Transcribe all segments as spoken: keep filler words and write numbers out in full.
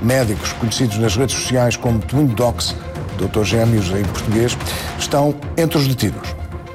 médicos conhecidos nas redes sociais como Twin Docs, doutor Gêmeos em português, estão entre os detidos.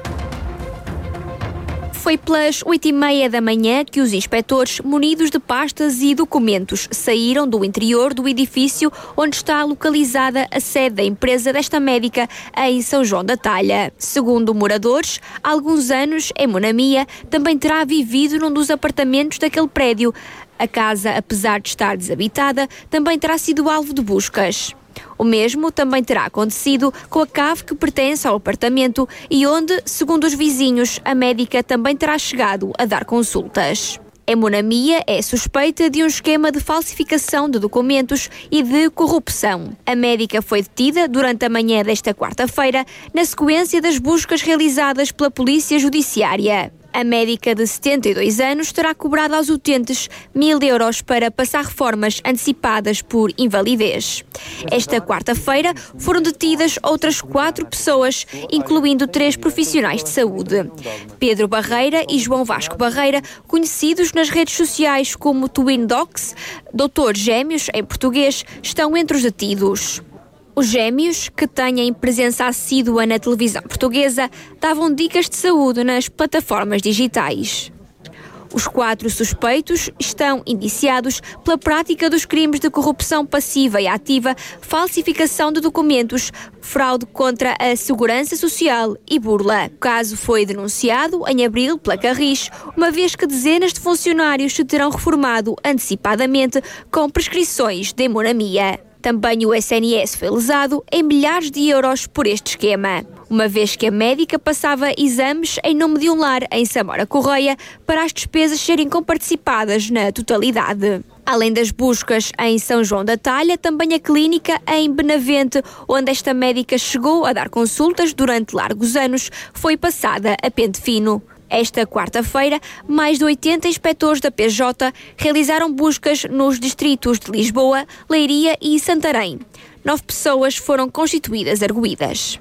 Foi pelas oito e meia da manhã que os inspectores, munidos de pastas e documentos, saíram do interior do edifício onde está localizada a sede da empresa desta médica em São João da Talha. Segundo moradores, há alguns anos, em Monamia, também terá vivido num dos apartamentos daquele prédio. A casa, apesar de estar desabitada, também terá sido alvo de buscas. O mesmo também terá acontecido com a cave que pertence ao apartamento e onde, segundo os vizinhos, a médica também terá chegado a dar consultas. Em Monamia é suspeita de um esquema de falsificação de documentos e de corrupção. A médica foi detida durante a manhã desta quarta-feira, na sequência das buscas realizadas pela Polícia Judiciária. A médica de setenta e dois anos terá cobrado aos utentes mil euros para passar reformas antecipadas por invalidez. Esta quarta-feira foram detidas outras quatro pessoas, incluindo três profissionais de saúde. Pedro Barreira e João Vasco Barreira, conhecidos nas redes sociais como Twin Docs, doutor Gêmeos em português, estão entre os detidos. Os gêmeos, que têm presença assídua na televisão portuguesa, davam dicas de saúde nas plataformas digitais. Os quatro suspeitos estão indiciados pela prática dos crimes de corrupção passiva e ativa, falsificação de documentos, fraude contra a segurança social e burla. O caso foi denunciado em abril pela Carris, uma vez que dezenas de funcionários se terão reformado antecipadamente com prescrições de hemoramia. Também o S N S foi lesado em milhares de euros por este esquema, uma vez que a médica passava exames em nome de um lar em Samora Correia para as despesas serem comparticipadas na totalidade. Além das buscas em São João da Talha, também a clínica em Benavente, onde esta médica chegou a dar consultas durante largos anos, foi passada a pente fino. Esta quarta-feira, mais de oitenta inspectores da P J realizaram buscas nos distritos de Lisboa, Leiria e Santarém. Nove pessoas foram constituídas arguidas.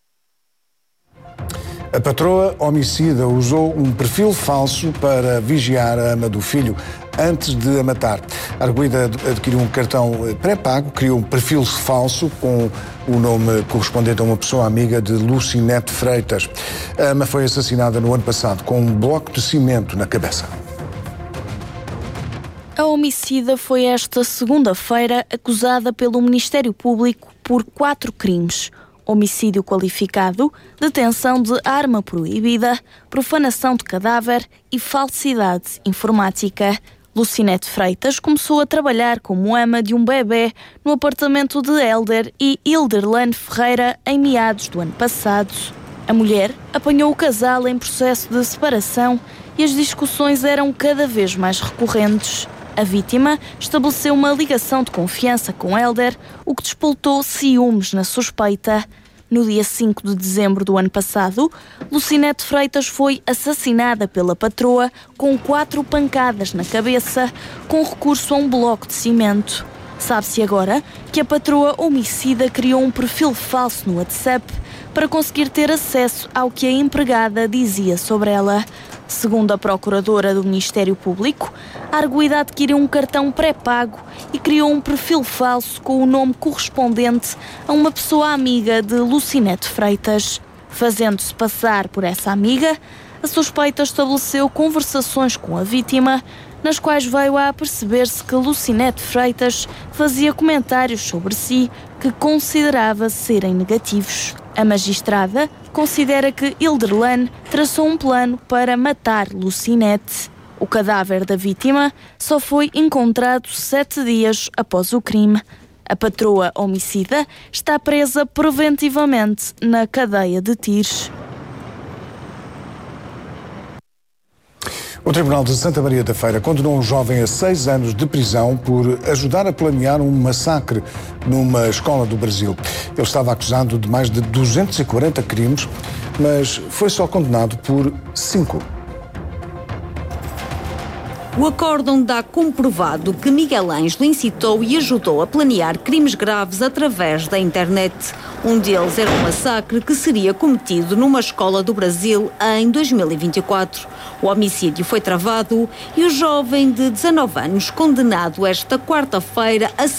A patroa homicida usou um perfil falso para vigiar a ama do filho antes de a matar. A arguida adquiriu um cartão pré-pago, criou um perfil falso com o nome correspondente a uma pessoa amiga de Lucinete Freitas. A ama foi assassinada no ano passado com um bloco de cimento na cabeça. A homicida foi esta segunda-feira acusada pelo Ministério Público por quatro crimes: homicídio qualificado, detenção de arma proibida, profanação de cadáver e falsidade informática. Lucinete Freitas começou a trabalhar como ama de um bebê no apartamento de Hélder e Hilderlane Ferreira em meados do ano passado. A mulher apanhou o casal em processo de separação e as discussões eram cada vez mais recorrentes. A vítima estabeleceu uma ligação de confiança com Hélder, o que despoltou ciúmes na suspeita. No dia cinco de dezembro do ano passado, Lucinete Freitas foi assassinada pela patroa com quatro pancadas na cabeça, com recurso a um bloco de cimento. Sabe-se agora que a patroa homicida criou um perfil falso no WhatsApp para conseguir ter acesso ao que a empregada dizia sobre ela. Segundo a procuradora do Ministério Público, a arguida adquiriu um cartão pré-pago e criou um perfil falso com o nome correspondente a uma pessoa amiga de Lucinete Freitas. Fazendo-se passar por essa amiga, a suspeita estabeleceu conversações com a vítima, nas quais veio a perceber-se que Lucinete Freitas fazia comentários sobre si que considerava serem negativos. A magistrada considera que Hilderlane traçou um plano para matar Lucinete. O cadáver da vítima só foi encontrado sete dias após o crime. A patroa homicida está presa preventivamente na cadeia de Tires. O Tribunal de Santa Maria da Feira condenou um jovem a seis anos de prisão por ajudar a planear um massacre numa escola do Brasil. Ele estava acusado de mais de duzentos e quarenta crimes, mas foi só condenado por cinco. O acórdão dá comprovado que Miguel Ângelo incitou e ajudou a planear crimes graves através da internet. Um deles era um massacre que seria cometido numa escola do Brasil em dois mil e vinte e quatro. O homicídio foi travado e o jovem de dezanove anos, condenado esta quarta-feira a